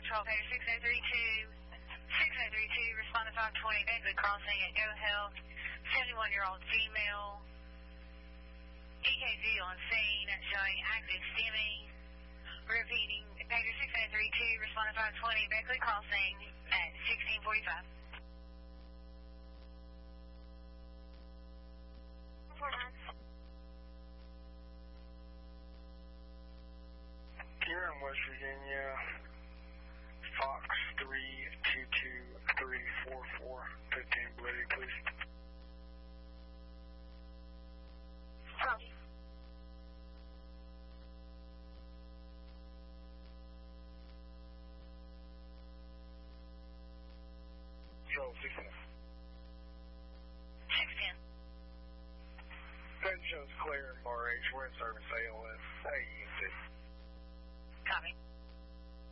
Patrol, Pager 6032. 6032, respond to 520, Beckley Crossing at Go Health. 71-year-old female. EKG on scene, showing active stimming. Repeating, Pager 6032, respond to 520, Beckley Crossing at 1645. Here in West Virginia, Fox 322344, 15 Blue, please. Copy. Control 610. 610. That shows clear in Bar H. We're in service ALS. Hey,